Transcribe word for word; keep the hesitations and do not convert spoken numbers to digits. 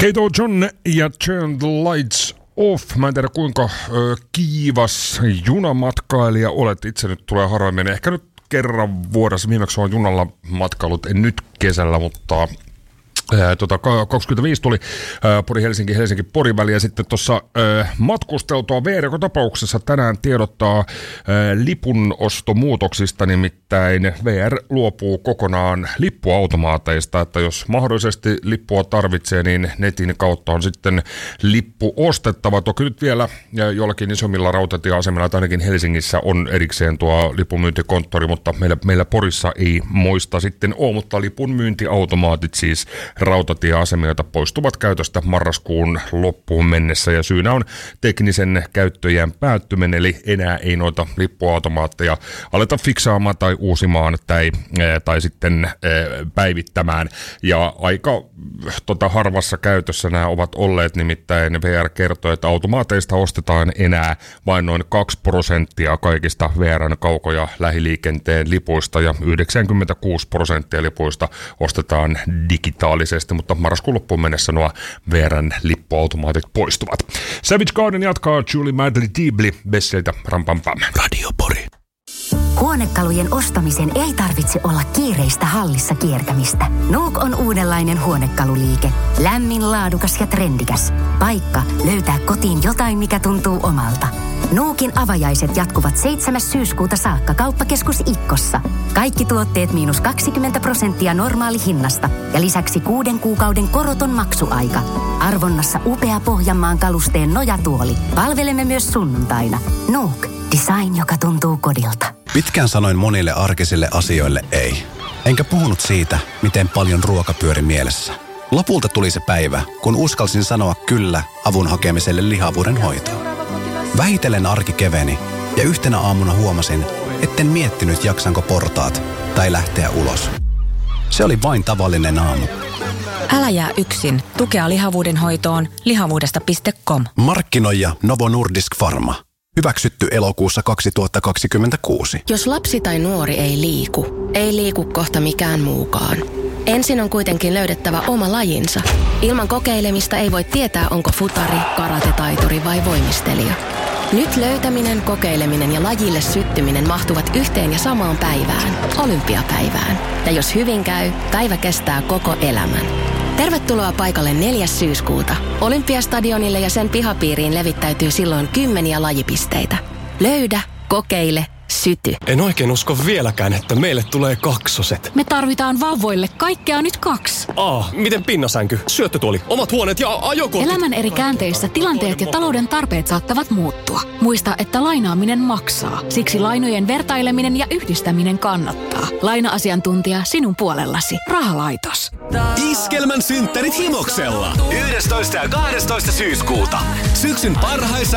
Kato John ja Turn the Lights Off. Mä en tiedä kuinka ö, kiivas junamatkailija olet. Itse nyt tulee harvemmin. Ehkä nyt kerran vuodessa. Viimeksi on junalla matkailut. En nyt kesällä, mutta... Tota, kaksikymmentäviisi tuli Pori-Helsinki, Helsinki-Pori-väli ja sitten tuossa matkusteltua V R joka tapauksessa tänään tiedottaa ää, lipunostomuutoksista, nimittäin V R luopuu kokonaan lippuautomaateista, että jos mahdollisesti lippua tarvitsee, niin netin kautta on sitten lippu ostettava. Toki nyt vielä jollakin isommilla rautatieasemilla, tai ainakin Helsingissä on erikseen tuo lipunmyyntikonttori, mutta meillä, meillä Porissa ei moista sitten ole, mutta lipunmyyntiautomaatit siis rautatieasemilta poistuvat käytöstä marraskuun loppuun mennessä ja syynä on teknisen käyttöjään päättyminen, eli enää ei noita lippuautomaatteja aleta fiksaamaan tai uusimaan tai, tai sitten päivittämään. Ja aika tota, harvassa käytössä nämä ovat olleet, nimittäin V R kertoo, että automaateista ostetaan enää vain noin kaksi prosenttia kaikista V R:n kauko- ja lähiliikenteen lipuista ja yhdeksänkymmentäkuusi prosenttia lipuista ostetaan digitaalisesti. Mutta marraskuun loppuun mennessä nuo V R:n lippuautomaatit poistuvat. Savage Garden jatkaa Julie Madley Deebly Besseltä rampampam. Radio Pori. Huonekalujen ostamisen ei tarvitse olla kiireistä hallissa kiertämistä. Nuuk on uudenlainen huonekaluliike. Lämmin, laadukas ja trendikäs. Paikka löytää kotiin jotain, mikä tuntuu omalta. Nuukin avajaiset jatkuvat seitsemäs syyskuuta saakka Kauppakeskus Ikkossa. Kaikki tuotteet miinus kaksikymmentä prosenttia normaali hinnasta ja lisäksi kuuden kuukauden koroton maksuaika. Arvonnassa upea Pohjanmaan kalusteen nojatuoli. Palvelemme myös sunnuntaina. Nuuk. Design, joka tuntuu kodilta. Pitkään sanoin monille arkisille asioille ei. Enkä puhunut siitä, miten paljon ruoka pyöri mielessä. Lopulta tuli se päivä, kun uskalsin sanoa kyllä avun hakemiselle lihavuuden hoitoon. Vähitellen arki keveni ja yhtenä aamuna huomasin, etten miettinyt jaksanko portaat tai lähteä ulos. Se oli vain tavallinen aamu. Älä jää yksin. Tukea lihavuuden hoitoon lihavuudesta piste com. Markkinoija Novo Nordisk Pharma. Hyväksytty elokuussa kaksituhattakaksikymmentäkuusi. Jos lapsi tai nuori ei liiku, ei liiku kohta mikään muukaan. Ensin on kuitenkin löydettävä oma lajinsa. Ilman kokeilemista ei voi tietää, onko futari, karatetaituri vai voimistelija. Nyt löytäminen, kokeileminen ja lajille syttyminen mahtuvat yhteen ja samaan päivään, olympiapäivään. Ja jos hyvin käy, päivä kestää koko elämän. Tervetuloa paikalle neljäs syyskuuta. Olympiastadionille ja sen pihapiiriin levittäytyy silloin kymmeniä lajipisteitä. Löydä, kokeile, syty. En oikein usko vieläkään, että meille tulee kaksoset. Me tarvitaan vauvoille kaikkea nyt kaksi. Aa, miten pinnasänky, syöttötuoli, omat huoneet ja ajokortit. Elämän eri käänteissä tilanteet ja talouden tarpeet saattavat muuttua. Muista, että lainaaminen maksaa. Siksi lainojen vertaileminen ja yhdistäminen kannattaa. Laina-asiantuntija sinun puolellasi. Rahalaitos. Iskelmän synttärit Himoksella. yhdestoista ja kahdestoista syyskuuta. Syksyn parhaissa